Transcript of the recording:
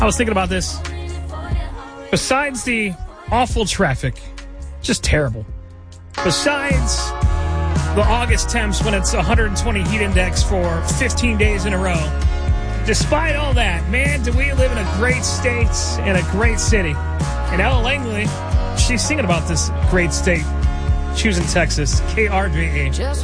I was thinking about this. Besides the awful traffic, just terrible. Besides the August temps when it's 120 heat index for 15 days in a row. Despite all that, man, do we live in a great state and a great city. And Ella Langley, she's singing about this great state. She was in Texas, KRJA.